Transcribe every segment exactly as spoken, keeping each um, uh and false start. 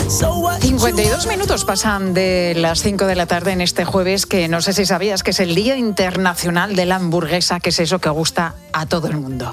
cincuenta y dos minutos pasan de las cinco de la tarde en este jueves, que no sé si sabías que es el Día Internacional de la Hamburguesa, que es eso que gusta a todo el mundo.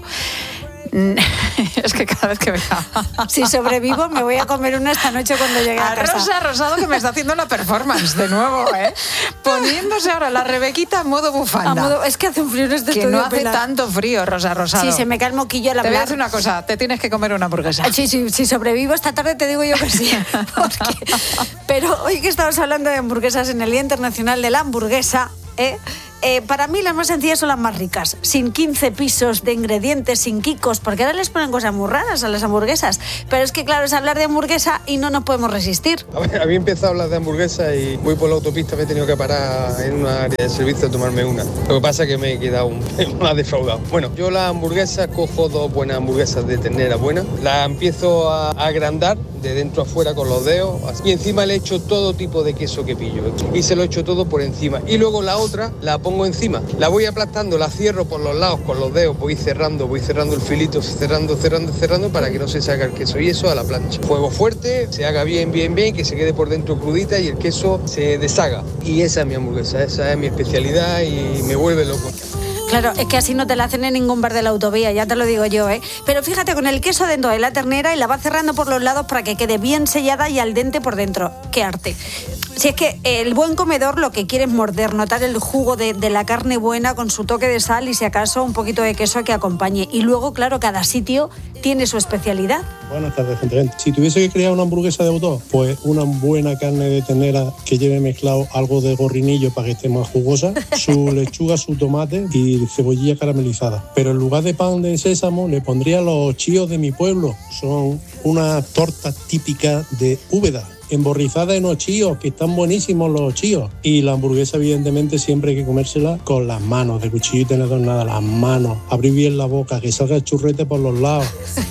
Es que cada vez que vea... Si sobrevivo, me voy a comer una esta noche cuando llegue a, a casa. Rosa Rosado, que me está haciendo la performance de nuevo, ¿eh? Poniéndose ahora la Rebequita en modo bufanda. A modo, es que hace un frío en este que estudio. No hace Pilar. tanto frío, Rosa Rosado. Sí, se me cae el moquillo al hablar. Te voy a decir una cosa, te tienes que comer una hamburguesa. Sí, sí, si sobrevivo esta tarde te digo yo que sí. Porque... Pero hoy que estamos hablando de hamburguesas en el Día Internacional de la Hamburguesa, ¿eh? Eh, para mí las más sencillas son las más ricas, sin quince pisos de ingredientes, sin quicos, porque ahora les ponen cosas muy raras a las hamburguesas. Pero es que claro, es hablar de hamburguesa y no nos podemos resistir. A ver, había empezado a hablar de hamburguesa y voy por la autopista, me he tenido que parar en una área de servicio a tomarme una. Lo que pasa es que me he quedado un más defraudado. Bueno, yo las hamburguesas cojo dos buenas hamburguesas de ternera buena, las empiezo a agrandar de dentro a fuera con los dedos y encima le echo todo tipo de queso que pillo y se lo echo todo por encima. Y luego la otra la pongo encima, la voy aplastando, la cierro por los lados con los dedos, voy cerrando, voy cerrando el filito, cerrando, cerrando, cerrando para que no se saque el queso, y eso a la plancha. Fuego fuerte, se haga bien, bien, bien, que se quede por dentro crudita y el queso se deshaga. Y esa es mi hamburguesa, esa es mi especialidad y me vuelve loco. Claro, es que así no te la hacen en ningún bar de la autovía, ya te lo digo yo, ¿eh? Pero fíjate, con el queso dentro de la ternera y la va cerrando por los lados para que quede bien sellada y al dente por dentro. ¡Qué arte! Si es que el buen comedor lo que quiere es morder, notar el jugo de, de la carne buena con su toque de sal y si acaso un poquito de queso que acompañe. Y luego, claro, cada sitio tiene su especialidad. Buenas tardes, gente. Si tuviese que crear una hamburguesa de autor, pues una buena carne de ternera que lleve mezclado algo de gorrinillo para que esté más jugosa, su lechuga, su tomate y cebollilla caramelizada. Pero en lugar de pan de sésamo le pondría los chíos de mi pueblo. Son una torta típica de Úbeda, emborrizada en ochíos, que están buenísimos los ochíos. Y la hamburguesa, evidentemente, siempre hay que comérsela con las manos, de cuchillo y tenedor nada, las manos. Abrir bien la boca, que salga el churrete por los lados.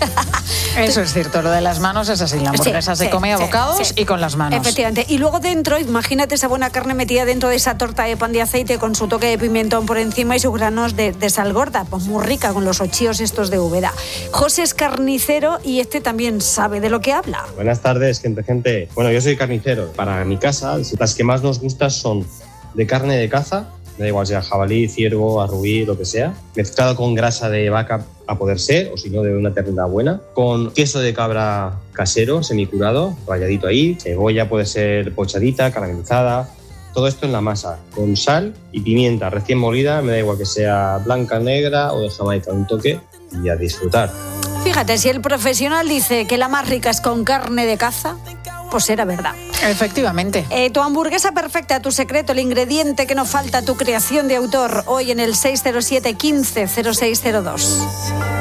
Eso es cierto, lo de las manos es así, la hamburguesa sí, se come a sí, bocados sí. y con las manos. Efectivamente, y luego dentro, imagínate esa buena carne metida dentro de esa torta de pan de aceite con su toque de pimentón por encima y sus granos de, de sal gorda, pues muy rica con los ochíos estos de Úbeda. José es carnicero y este también sabe de lo que habla. Buenas tardes, gente, gente. Bueno, yo soy carnicero. Para mi casa, las que más nos gustan son de carne de caza, me da igual sea jabalí, ciervo, arrubí, lo que sea, mezclado con grasa de vaca a poder ser, o si no de una ternera buena, con queso de cabra casero, semicurado, ralladito ahí, cebolla puede ser pochadita, caramelizada, todo esto en la masa, con sal y pimienta recién molida, me da igual que sea blanca, negra o de Jamaica, un toque y a disfrutar. Fíjate, si el profesional dice que la más rica es con carne de caza, pues era verdad. Efectivamente. Eh, tu hamburguesa perfecta, tu secreto, el ingrediente que nos falta, tu creación de autor, hoy en el seis cero siete, quince, cero seis cero dos.